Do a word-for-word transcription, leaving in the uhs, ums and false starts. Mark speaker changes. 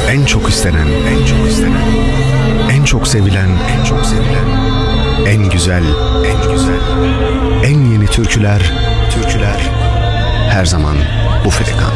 Speaker 1: En çok istenen, en çok istenen, en çok sevilen, en çok sevilen, en güzel, en güzel, en yeni türküler, türküler her zaman bu frekans.